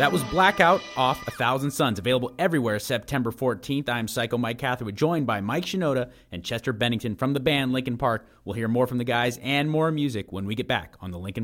That was Blackout off A Thousand Suns, available everywhere September 14th. I'm Psycho Mike Catherwood, joined by Mike Shinoda and Chester Bennington from the band Linkin Park. We'll hear more from the guys and more music when we get back on the Linkin